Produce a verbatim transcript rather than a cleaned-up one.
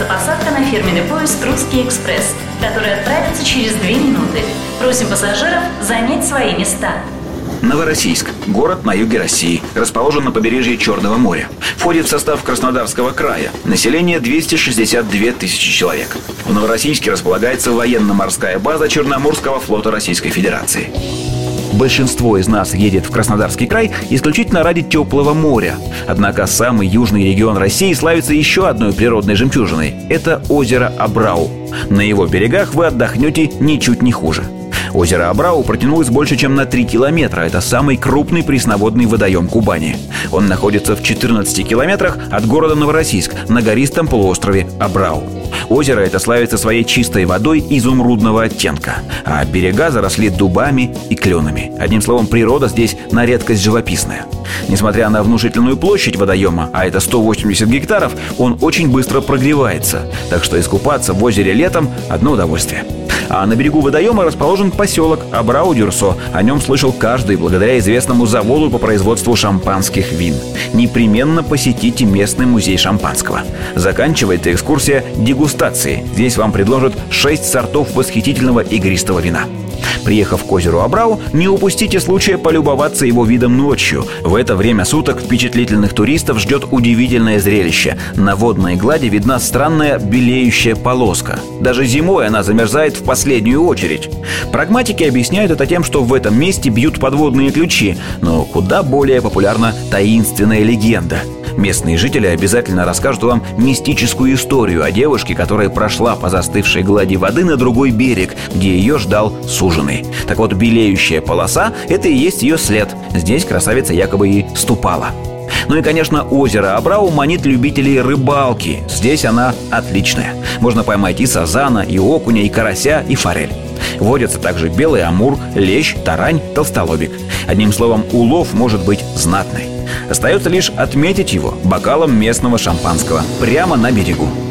посадка на фирменный поезд «Русский экспресс», который отправится через две минуты. Просим пассажиров занять свои места. Новороссийск. Город на юге России. Расположен на побережье Черного моря. Входит в состав Краснодарского края. Население двести шестьдесят две тысячи человек. В Новороссийске располагается военно-морская база Черноморского флота Российской Федерации. Большинство из нас едет в Краснодарский край исключительно ради теплого моря. Однако самый южный регион России славится еще одной природной жемчужиной. Это озеро Абрау. На его берегах вы отдохнете ничуть не хуже. Озеро Абрау протянулось больше, чем на три километра. Это самый крупный пресноводный водоем Кубани. Он находится в четырнадцати километрах от города Новороссийск на гористом полуострове Абрау. Озеро это славится своей чистой водой изумрудного оттенка, а берега заросли дубами и кленами. Одним словом, природа здесь на редкость живописная. Несмотря на внушительную площадь водоема, а это сто восемьдесят гектаров, он очень быстро прогревается. Так что искупаться в озере летом – одно удовольствие. А на берегу водоема расположен поселок Абрау-Дюрсо. О нем слышал каждый благодаря известному заводу по производству шампанских вин. Непременно посетите местный музей шампанского. Заканчивается экскурсия дегустацией. Здесь вам предложат шесть сортов восхитительного игристого вина. Приехав к озеру Абрау, не упустите случая полюбоваться его видом ночью. В это время суток впечатлительных туристов ждет удивительное зрелище. На водной глади видна странная белеющая полоска. Даже зимой она замерзает в последнюю очередь. Прагматики объясняют это тем, что в этом месте бьют подводные ключи. Но куда более популярна таинственная легенда. Местные жители обязательно расскажут вам мистическую историю о девушке, которая прошла по застывшей глади воды на другой берег, где ее ждал суженый. Так вот, белеющая полоса – это и есть ее след. Здесь красавица якобы и ступала. Ну и, конечно, озеро Абрау манит любителей рыбалки. Здесь она отличная. Можно поймать и сазана, и окуня, и карася, и форель. Водятся также белый амур, лещ, тарань, толстолобик. Одним словом, улов может быть знатный. Остается лишь отметить его бокалом местного шампанского прямо на берегу.